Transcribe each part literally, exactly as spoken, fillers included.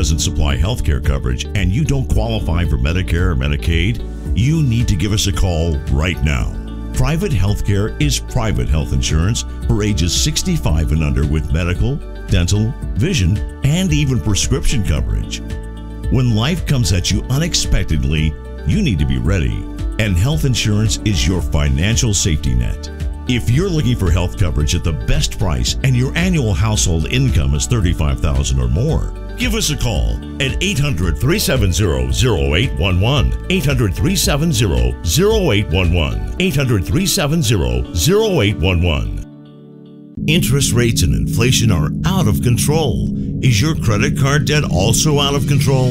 doesn't supply health care coverage and you don't qualify for Medicare or Medicaid, you need to give us a call right now. Private health care is private health insurance for ages sixty-five and under with medical, dental, vision, and even prescription coverage. When life comes at you unexpectedly, you need to be ready, and health insurance is your financial safety net. If you're looking for health coverage at the best price and your annual household income is thirty-five thousand dollars or more, give us a call at eight hundred, three seven zero, zero eight one one, eight hundred, three seven zero, zero eight one one, eight hundred, three seven zero, zero eight one one. Interest rates and inflation are out of control. Is your credit card debt also out of control?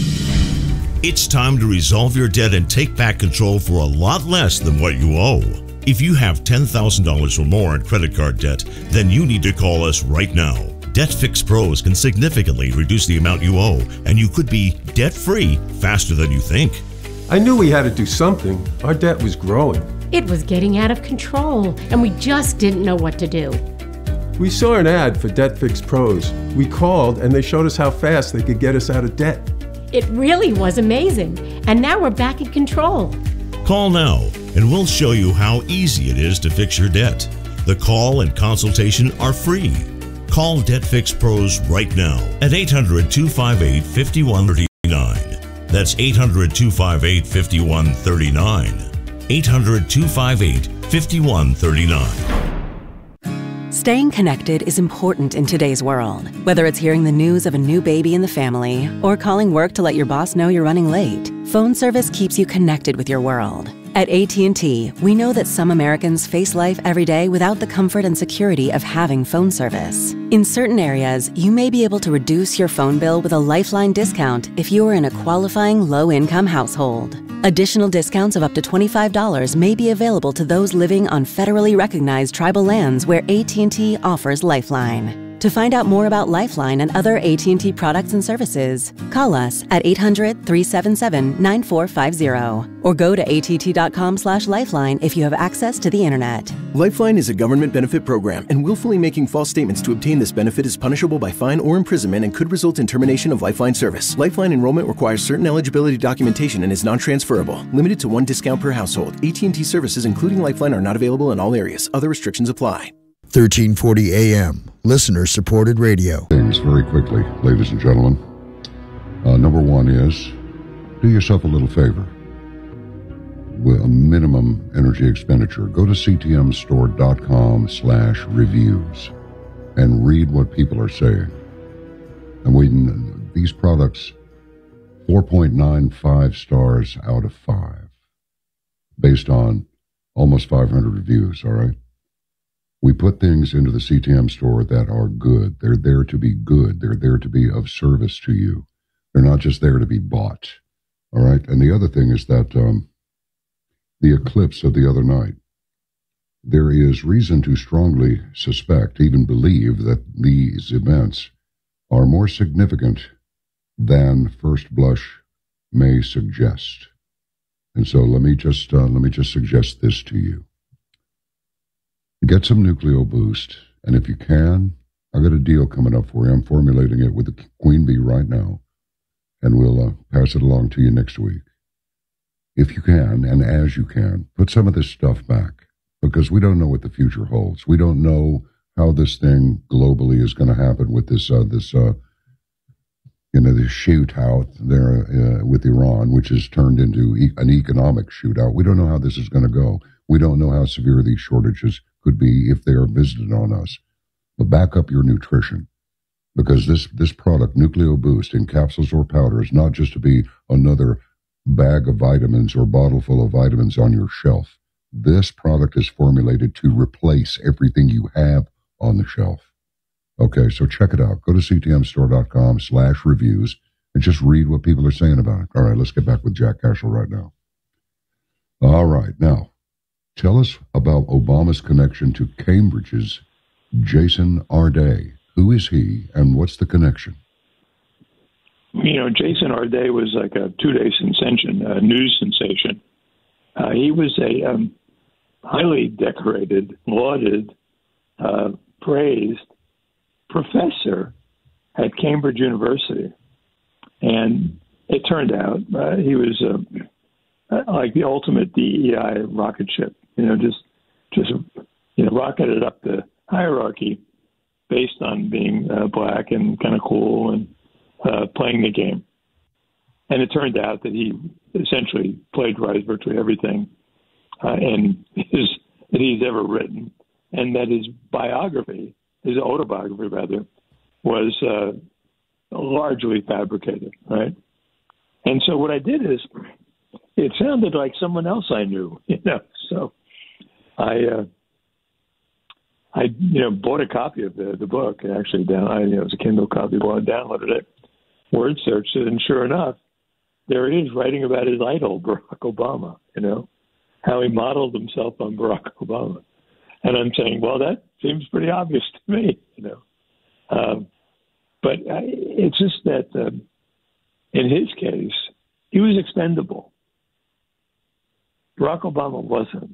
It's time to resolve your debt and take back control for a lot less than what you owe. If you have ten thousand dollars or more in credit card debt, then you need to call us right now. DebtFix Pros can significantly reduce the amount you owe, and you could be debt-free faster than you think. I knew we had to do something. Our debt was growing. It was getting out of control, and we just didn't know what to do. We saw an ad for DebtFix Pros. We called, and they showed us how fast they could get us out of debt. It really was amazing, and now we're back in control. Call now, and we'll show you how easy it is to fix your debt. The call and consultation are free. Call DebtFix Pros right now at eight hundred, two five eight, five one three nine. That's eight hundred, two five eight, five one three nine. eight hundred, two five eight, five one three nine. Staying connected is important in today's world. Whether it's hearing the news of a new baby in the family or calling work to let your boss know you're running late, phone service keeps you connected with your world. At A T and T, we know that some Americans face life every day without the comfort and security of having phone service. In certain areas, you may be able to reduce your phone bill with a Lifeline discount if you are in a qualifying low-income household. Additional discounts of up to twenty-five dollars may be available to those living on federally recognized tribal lands where A T and T offers Lifeline. To find out more about Lifeline and other A T and T products and services, call us at eight hundred, three seven seven, nine four five zero or go to A T T dot com slash lifeline if you have access to the internet. Lifeline is a government benefit program, and willfully making false statements to obtain this benefit is punishable by fine or imprisonment and could result in termination of Lifeline service. Lifeline enrollment requires certain eligibility documentation and is non-transferable. Limited to one discount per household. A T and T services, including Lifeline, are not available in all areas. Other restrictions apply. thirteen forty A M, listener-supported radio. Things very quickly, ladies and gentlemen. Uh, number one is, do yourself a little favor. With a minimum energy expenditure, go to C T M store dot com slash reviews and read what people are saying. And we, these products, four point nine five stars out of five, based on almost five hundred reviews, all right? We put things into the C T M store that are good. They're there to be good. They're there to be of service to you. They're not just there to be bought. All right? And the other thing is that um, the eclipse of the other night, there is reason to strongly suspect, even believe, that these events are more significant than first blush may suggest. And so let me just uh, let me just suggest this to you. Get some Nucleo Boost, and if you can, I've got a deal coming up for you. I'm formulating it with the Queen Bee right now, and we'll uh, pass it along to you next week. If you can, and as you can, put some of this stuff back, because we don't know what the future holds. We don't know how this thing globally is going to happen with this, uh, this, uh, you know, this shootout there uh, with Iran, which has turned into e- an economic shootout. We don't know how this is going to go. We don't know how severe these shortages could be if they are visited on us. But back up your nutrition, because this, this product, Nucleo Boost, in capsules or powder, is not just to be another bag of vitamins or bottle full of vitamins on your shelf. This product is formulated to replace everything you have on the shelf. Okay, so check it out. Go to C T M store dot com slash reviews and just read what people are saying about it. All right, let's get back with Jack Cashel right now. All right, now, tell us about Obama's connection to Cambridge's Jason Arday. Who is he, and what's the connection? You know, Jason Arday was like a two-day sensation, a news sensation. Uh, he was a um, highly decorated, lauded, uh, praised professor at Cambridge University. And it turned out uh, he was uh, like the ultimate D E I rocket ship, you know, just, just, you know, rocketed up the hierarchy based on being uh, black and kind of cool and uh, playing the game. And it turned out that he essentially plagiarized virtually everything uh, and his, that he's ever written, and that his biography, his autobiography rather, was uh, largely fabricated, right? And so what I did is, it sounded like someone else I knew, you know. So I, uh, I you know, bought a copy of the the book. Actually, down, I, you know, it was a Kindle copy. Well, I downloaded it, word searched it, and sure enough, there he is writing about his idol, Barack Obama. You know, how he modeled himself on Barack Obama. And I'm saying, well, that seems pretty obvious to me, you know. Um, but I, it's just that um, in his case, he was expendable. Barack Obama wasn't.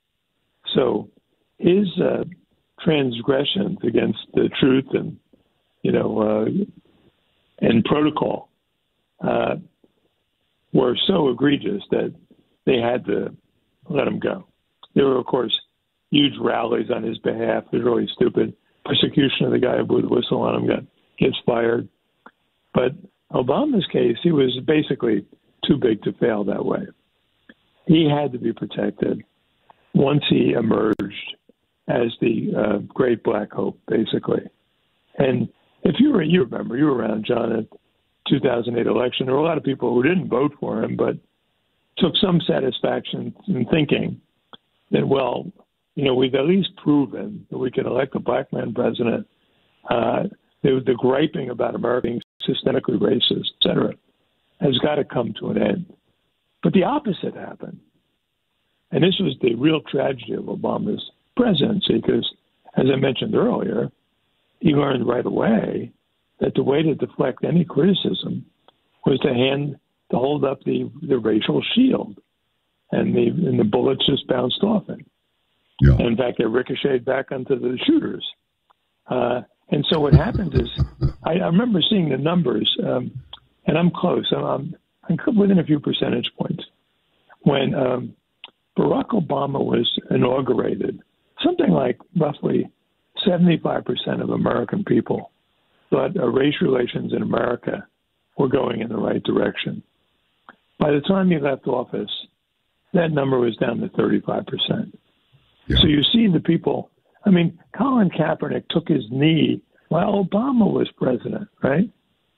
So his uh, transgressions against the truth and, you know, uh, and protocol uh, were so egregious that they had to let him go. There were, of course, huge rallies on his behalf. It was really stupid. Persecution of the guy who blew the whistle on him, got gets fired. But Obama's case, he was basically too big to fail that way. He had to be protected once he emerged as the uh, great black hope, basically. And if you were, you remember, you were around, John, at two thousand eight election. There were a lot of people who didn't vote for him, but took some satisfaction in thinking that, well, you know, we've at least proven that we can elect a black man president. Uh, the, the griping about America being systemically racist, et cetera, has got to come to an end. But the opposite happened. And this was the real tragedy of Obama's presidency, because, as I mentioned earlier, he learned right away that the way to deflect any criticism was to hand, to hold up the, the racial shield. And the, and the bullets just bounced off it. Yeah. And in fact, they ricocheted back onto the shooters. Uh, and so what happens is, I, I remember seeing the numbers, um, and I'm close. I'm, I'm within a few percentage points. When um, Barack Obama was inaugurated, something like roughly seventy-five percent of American people thought uh, race relations in America were going in the right direction. By the time he left office, that number was down to thirty-five percent. Yeah. So you see the people, I mean, Colin Kaepernick took his knee while Obama was president, right?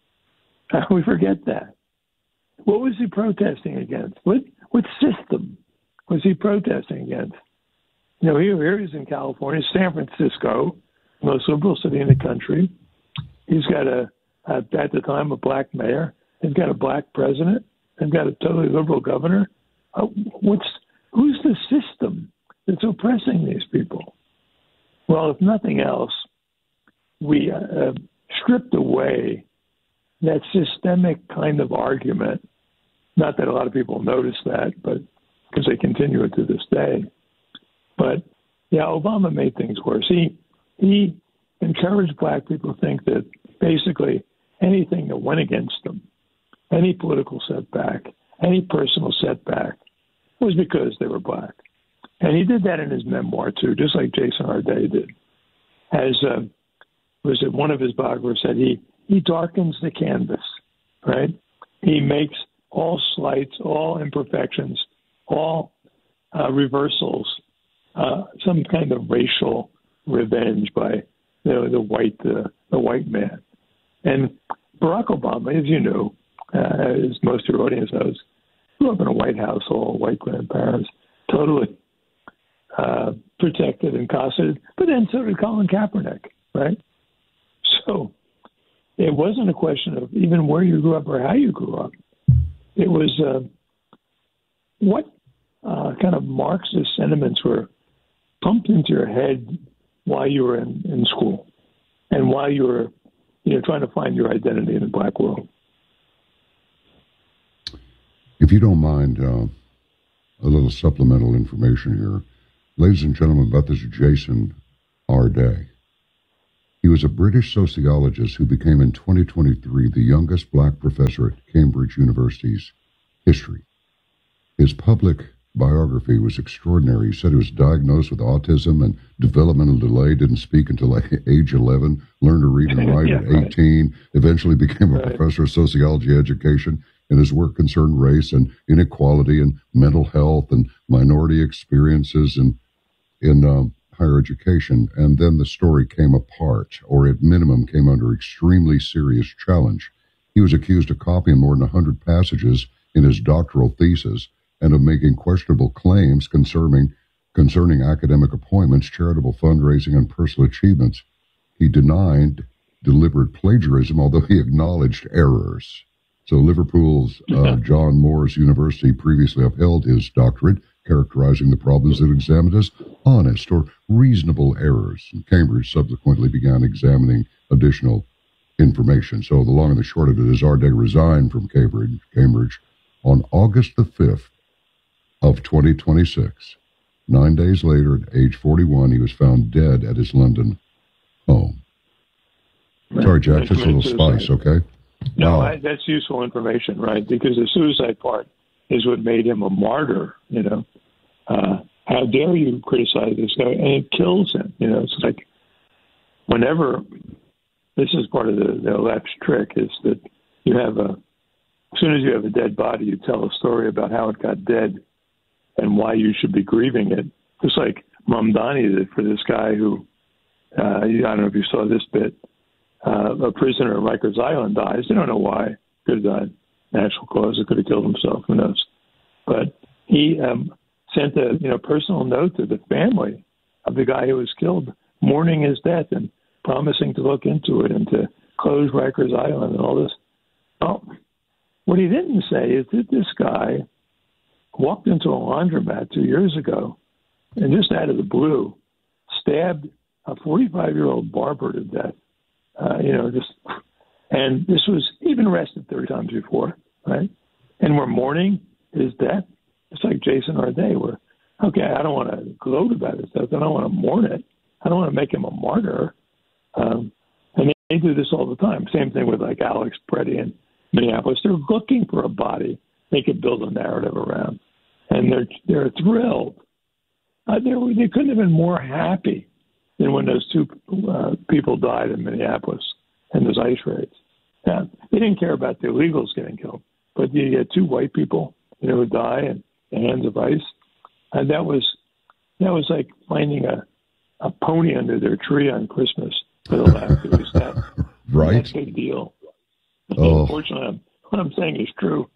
We forget that. What was he protesting against? What what system was he protesting against? You know, here, here he's in California, San Francisco, most liberal city in the country. He's got a, a at the time, a black mayor. They've got a black president. They've got a totally liberal governor. Uh, what's who's the system that's oppressing these people? Well, if nothing else, we uh, stripped away that systemic kind of argument. Not that a lot of people notice that, but because they continue it to this day. But yeah, Obama made things worse. He he encouraged black people to think that basically anything that went against them, any political setback, any personal setback, was because they were black. And he did that in his memoir, too, just like Jason Arday did. As uh, was it one of his biographers said, he, he darkens the canvas, right? He makes all slights, all imperfections, all uh, reversals, uh, some kind of racial revenge by you know, the white uh, the white man. And Barack Obama, as you know, uh, as most of your audience knows, grew up in a white household, white grandparents, totally uh, protected and cosseted. But then so did Colin Kaepernick, right? So it wasn't a question of even where you grew up or how you grew up. It was uh, what uh, kind of Marxist sentiments were pumped into your head while you were in, in school and while you were, you know, trying to find your identity in the black world. If you don't mind, uh, a little supplemental information here. Ladies and gentlemen, about this Jason Arday. He was a British sociologist who became in twenty twenty-three the youngest black professor at Cambridge University's history. His public biography was extraordinary. He said he was diagnosed with autism and developmental delay, didn't speak until like age eleven, learned to read and write yeah, at eighteen, right. Eventually became a right. professor of sociology education, and his work concerned race and inequality and mental health and minority experiences and in um, higher education. And then the story came apart, or at minimum came under extremely serious challenge. He was accused of copying more than one hundred passages in his doctoral thesis and of making questionable claims concerning concerning academic appointments, charitable fundraising, and personal achievements. He denied deliberate plagiarism, although he acknowledged errors. So Liverpool's uh, John Moores University previously upheld his doctorate, characterizing the problems it examined as honest or reasonable errors. And Cambridge subsequently began examining additional information. So the long and the short of it is Ardagh resigned from Cambridge, Cambridge on August the fifth of twenty twenty-six. Nine days later, at age forty-one, he was found dead at his London home. Sorry, Jack, just a little spice, okay? No, wow. I, that's useful information, right? Because the suicide part is what made him a martyr, you know. Uh, how dare you criticize this guy? And it kills him, you know. It's like whenever, this is part of the, the left's trick, is that you have a, as soon as you have a dead body, you tell a story about how it got dead and why you should be grieving it. Just like Mamdani did for this guy who, uh, I don't know if you saw this bit, uh, a prisoner at Rikers Island dies. They don't know why. Could have died natural cause. He could have killed himself. Who knows? But he um, sent a you know personal note to the family of the guy who was killed, mourning his death and promising to look into it and to close Rikers Island and all this. Well, what he didn't say is that this guy walked into a laundromat two years ago and just out of the blue stabbed a forty-five-year-old barber to death. Uh, you know, just, and this was even arrested thirty times before, right? And we're mourning his death. It's like Jason Ardagh. We're, okay, I don't want to gloat about his death. I don't want to mourn it. I don't want to make him a martyr. Um, and they, they do this all the time. Same thing with like Alex Preddy in Minneapolis. They're looking for a body they could build a narrative around. And they're they're thrilled. Uh, they, were, they couldn't have been more happy than when those two uh, people died in Minneapolis and those ICE raids. Yeah, they didn't care about the illegals getting killed, but you get two white people, you know, who die in the hands of ICE, and that was that was like finding a, a pony under their tree on Christmas for the last It was that right. That's a big deal. Oh. Unfortunately, I'm, what I'm saying is true.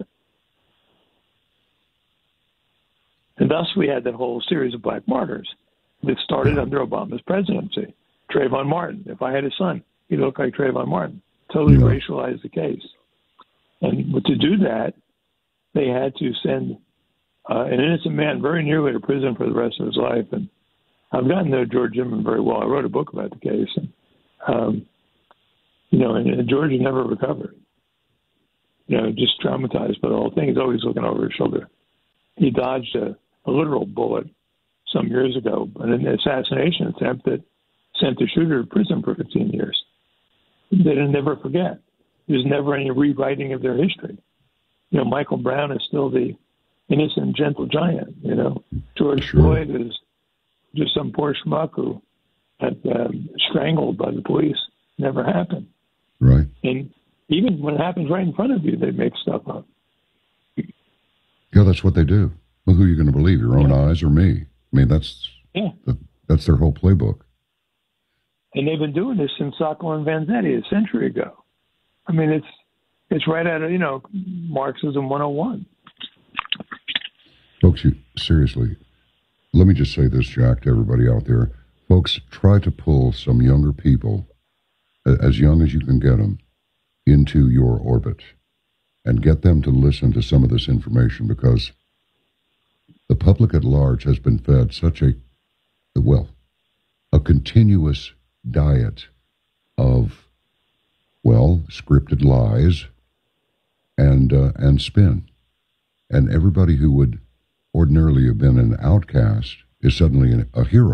And thus we had that whole series of black martyrs that started under Obama's presidency. Trayvon Martin. If I had a son, he'd look like Trayvon Martin. Totally yeah. racialized the case. And to do that, they had to send uh, an innocent man very nearly to prison for the rest of his life. And I've gotten to know George Zimmerman very well. I wrote a book about the case. And, um, you know, and, and George never recovered. You know, just traumatized by the whole thing. He's always looking over his shoulder. He dodged a, a literal bullet some years ago, an assassination attempt that sent the shooter to prison for fifteen years. They'll never forget. There's never any rewriting of their history. You know, Michael Brown is still the innocent, gentle giant. You know, George sure. Floyd is just some poor schmuck who had um, strangled by the police. Never happened. Right. And even when it happens right in front of you, they make stuff up. Yeah, that's what they do. Well, who are you going to believe, your own yeah. eyes or me? I mean, that's yeah. the, that's their whole playbook. And they've been doing this since Sokol and Vanzetti a century ago. I mean, it's it's right out of, you know, Marxism one oh one. Folks, you, seriously, let me just say this, Jack, to everybody out there. Folks, try to pull some younger people, as young as you can get them, into your orbit and get them to listen to some of this information, because the public at large has been fed such a, well, a continuous diet of, well, scripted lies and uh, and spin. And everybody who would ordinarily have been an outcast is suddenly an, a hero.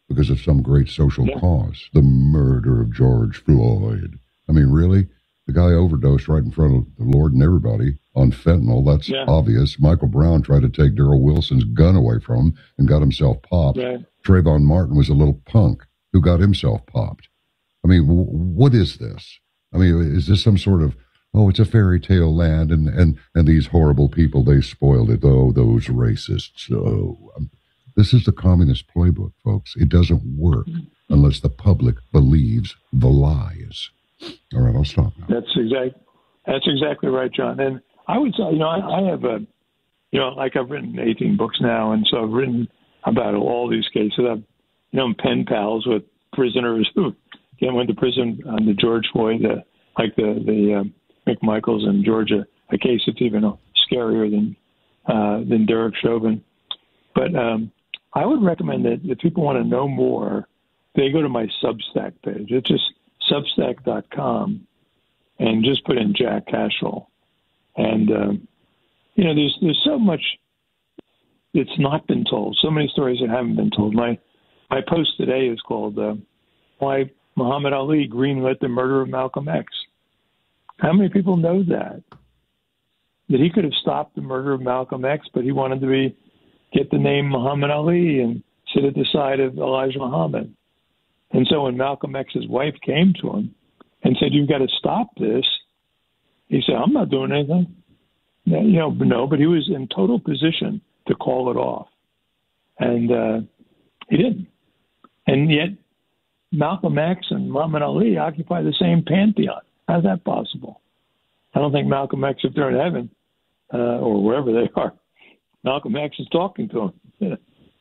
because of some great social yeah. cause. The murder of George Floyd. I mean, really? The guy overdosed right in front of the Lord and everybody on fentanyl. That's yeah. obvious. Michael Brown tried to take Darrell Wilson's gun away from him and got himself popped. Right. Trayvon Martin was a little punk who got himself popped. I mean, w- what is this? I mean, is this some sort of, oh, it's a fairy tale land and, and, and these horrible people, they spoiled it. Oh, those racists. Oh, um, this is the communist playbook, folks. It doesn't work unless the public believes the lies. All right, I'll stop now. That's exact. That's exactly right, John. And I would say, you know, I, I have a, you know, like I've written eighteen books now, and so I've written about all these cases. I've, you know, I'm pen pals with prisoners who again went to prison on the George Floyd, uh, like the the um, McMichaels in Georgia, a case that's even scarier than uh, than Derek Chauvin. But um, I would recommend that if people want to know more, they go to my Substack page. It's just substack dot com and just put in Jack Cashill. And, um, you know, there's there's so much that's not been told, so many stories that haven't been told. My my post today is called uh, Why Muhammad Ali Greenlit the Murder of Malcolm X. How many people know that? That he could have stopped the murder of Malcolm X, but he wanted to be get the name Muhammad Ali and sit at the side of Elijah Muhammad. And so when Malcolm X's wife came to him and said, "You've got to stop this," he said, "I'm not doing anything." You know, no, but he was in total position to call it off. And uh, he didn't. And yet Malcolm X and Muhammad Ali occupy the same pantheon. How's that possible? I don't think Malcolm X, if they're in heaven uh, or wherever they are, Malcolm X is talking to him.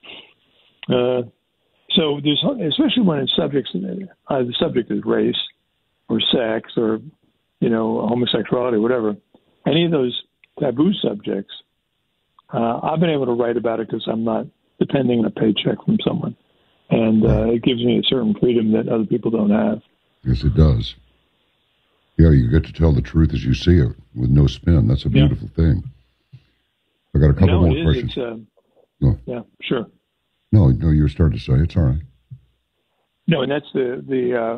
uh, so there's, especially when it's subjects, uh, the subject is race or sex or, you know, homosexuality, whatever, any of those taboo subjects, uh, I've been able to write about it because I'm not depending on a paycheck from someone. And uh, it gives me a certain freedom that other people don't have. Yes, it does. Yeah, you get to tell the truth as you see it with no spin. That's a beautiful yeah. thing. I got a couple no, more it is. questions. It's, uh, no. Yeah, sure. No, no, you were starting to say it's all right. No, and that's the the. Uh,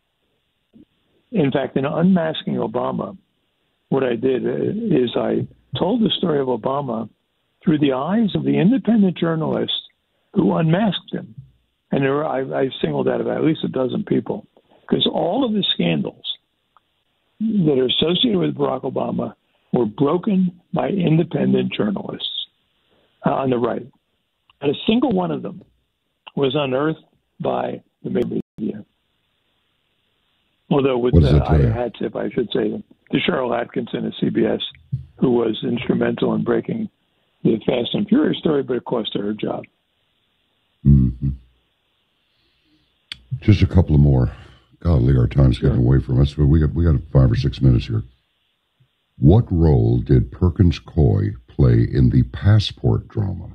in fact, in Unmasking Obama, what I did is I told the story of Obama through the eyes of the independent journalist who unmasked him, and there were, I, I singled out about at least a dozen people because all of the scandals that are associated with Barack Obama were broken by independent journalists uh, on the right. And a single one of them was unearthed by the media. Although with uh, I had tip, I should say, to Cheryl Atkinson at C B S, who was instrumental in breaking the Fast and Furious story, but it cost her her job. Mm-hmm. Just a couple of more. Golly, our time's sure. getting away from us. But we got we got five or six minutes here. What role did Perkins Coie play in the passport drama?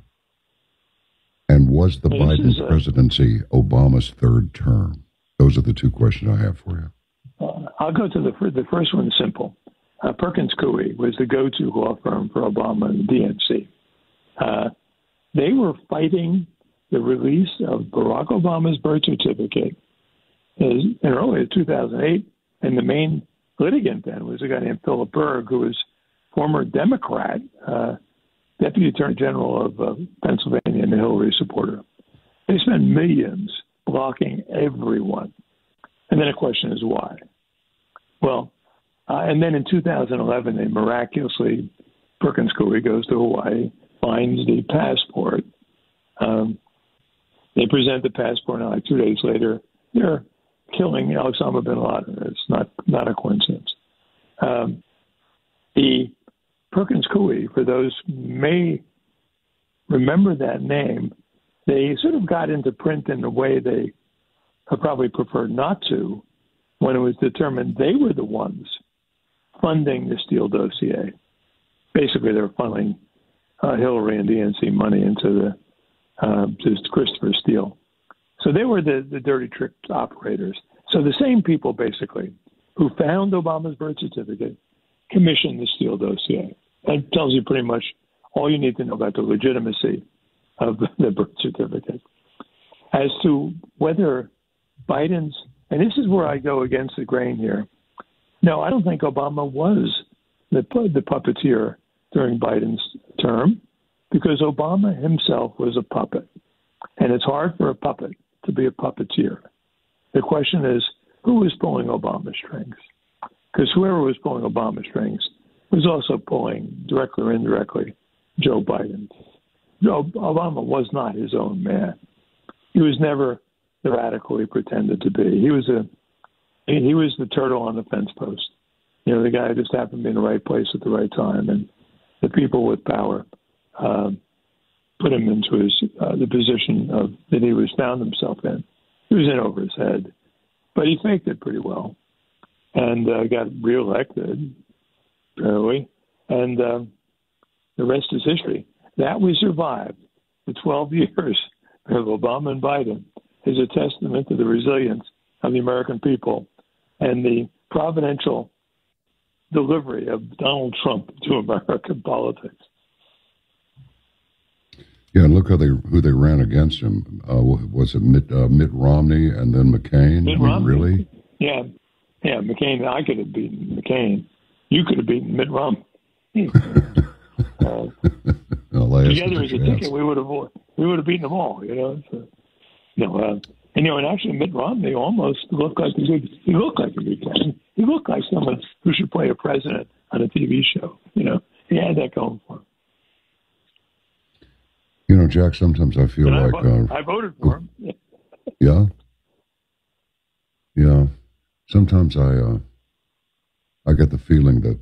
And was the well, Biden a, presidency Obama's third term? Those are the two questions I have for you. Uh, I'll go to the the first one. Simple. Uh, Perkins Coie was the go-to law firm for Obama and the D N C. Uh, they were fighting the release of Barack Obama's birth certificate in early two thousand eight, and the main litigant then was a guy named Philip Berg, who was former Democrat, uh, Deputy Attorney General of uh, Pennsylvania and a Hillary supporter. They spent millions blocking everyone. And then the question is why? Well, uh, and then in two thousand eleven, they miraculously, Perkins Coie goes to Hawaii, finds the passport. Um, they present the passport, and like two days later, they're killing Osama bin Laden. It's not, not a coincidence. Um, the Perkins Coie, for those who may remember that name, they sort of got into print in a way they probably preferred not to when it was determined they were the ones funding the Steele dossier. Basically, they were funneling uh, Hillary and D N C money into the uh, to Christopher Steele. So they were the, the dirty trick operators. So the same people, basically, who found Obama's birth certificate commissioned the Steele dossier. That tells you pretty much all you need to know about the legitimacy of the birth certificate. as to whether Biden's, and this is where I go against the grain here. No, I don't think Obama was the, the puppeteer during Biden's term, because Obama himself was a puppet. And it's hard for a puppet to be a puppeteer. The question is, who was pulling Obama's strings? Because whoever was pulling Obama's strings was also pulling, directly or indirectly, Joe Biden. Joe Obama was not his own man. He was never the radical he pretended to be. He was a he was the turtle on the fence post. You know, the guy who just happened to be in the right place at the right time, and the people with power um, put him into his uh, the position of that he was found himself in. He was in over his head, but he faked it pretty well, and uh, got reelected, barely, and uh, the rest is history. That we survived the twelve years of Obama and Biden is a testament to the resilience of the American people and the providential delivery of Donald Trump to American politics. Yeah, and look how they who they ran against him. Uh, was it Mitt, uh, Mitt Romney and then McCain? Mitt I mean, Romney. Really? Yeah, yeah. McCain. I could have beaten McCain. You could have beaten Mitt Romney. uh, well, together as a ticket, we would have we would have beaten them all. You know. So, no, uh, and you know, and actually, Mitt Romney almost looked like a good. He looked like a good guy. He looked like someone who should play a president on a T V show. You know, he had that going for him. You know, Jack, sometimes I feel and like... I, voted, uh, I voted for him. Yeah? Yeah. Sometimes I uh, I get the feeling that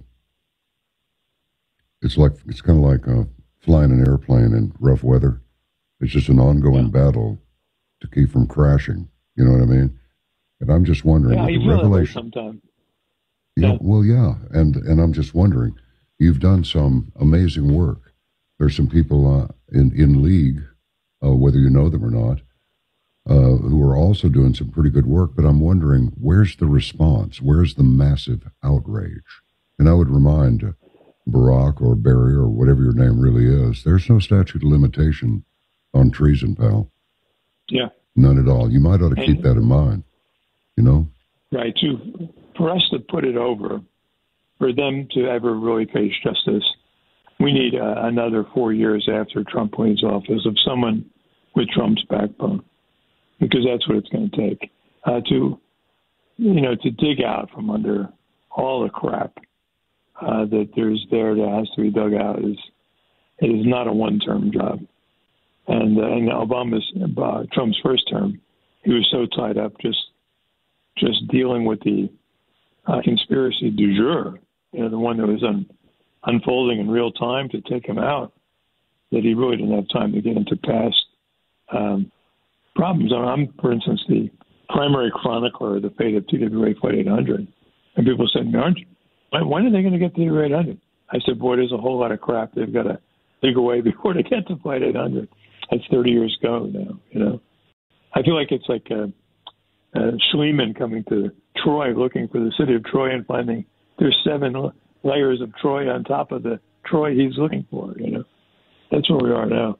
it's like it's kind of like uh, flying an airplane in rough weather. It's just an ongoing yeah. battle to keep from crashing. You know what I mean? And I'm just wondering... Yeah, with you the feel revelation, that way sometimes. Yeah, Yeah. well, yeah, and and I'm just wondering, you've done some amazing work. There's some people uh, in in league, uh, whether you know them or not, uh, who are also doing some pretty good work. But I'm wondering, where's the response? Where's the massive outrage? And I would remind uh, Barack or Barry or whatever your name really is, there's no statute of limitation on treason, pal. Yeah. None at all. You might ought to And- keep that in mind. You know. Right. To for us to put it over, for them to ever really face justice, we need uh, another four years after Trump leaves office of someone with Trump's backbone, because that's what it's going to take uh, to, you know, to dig out from under all the crap uh, that there's there that has to be dug out. Is it is not a one-term job, and uh, and Obama's uh, Trump's first term, he was so tied up just just dealing with the uh, conspiracy du jour, you know, the one that was un- unfolding in real time to take him out, that he really didn't have time to get into past um, problems. I'm, for instance, the primary chronicler of the fate of T W A Flight eight hundred. And people said, aren't you? When are they going to get to T W A eight hundred? I said, boy, there's a whole lot of crap they've got to dig away before they get to Flight eight hundred. That's thirty years ago now, you know. I feel like it's like uh, uh, Schliemann coming to Troy, looking for the city of Troy and finding there's seven layers of Troy on top of the Troy he's looking for, you know. That's where we are now.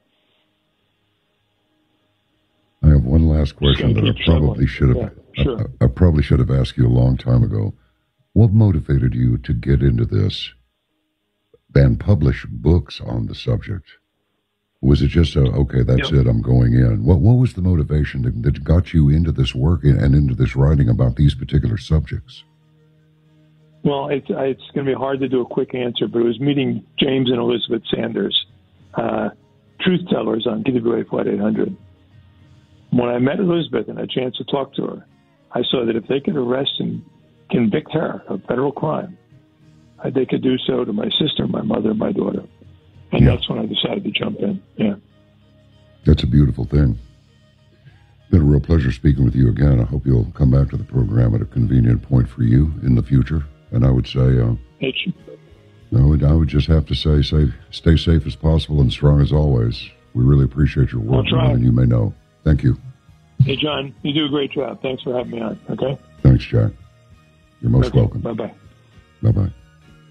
I have one last question that I probably struggling. should have Yeah, sure. I, I probably should have asked you a long time ago. What motivated you to get into this and publish books on the subject? Was it just a, okay, that's Yep. it, I'm going in? What what was the motivation that, that got you into this work and into this writing about these particular subjects? Well, it's, it's going to be hard to do a quick answer, but it was meeting James and Elizabeth Sanders, uh, truth tellers on T W A Flight eight hundred. When I met Elizabeth and had a chance to talk to her, I saw that if they could arrest and convict her of federal crime, uh, they could do so to my sister, my mother, and my daughter. And Yeah. that's when I decided to jump in. Yeah. That's a beautiful thing. Been a real pleasure speaking with you again. I hope you'll come back to the program at a convenient point for you in the future. And I would say, uh, It's, I would, I would just have to say, say, stay safe as possible and strong as always. We really appreciate your work, I'll try. more than you may know. Thank you. hey, John, you do a great job. Thanks for having me on. Okay? Thanks, Jack. You're most Okay, welcome. Bye-bye. Bye-bye.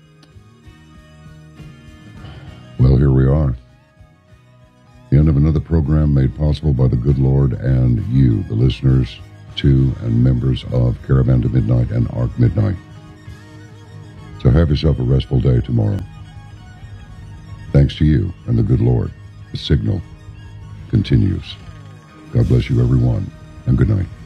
Well, here we are. The end of another program made possible by the good Lord and you, the listeners to and members of Caravan to Midnight and Arc Midnight. So have yourself a restful day tomorrow. Thanks to you and the good Lord, the signal continues. God bless you, everyone, and good night.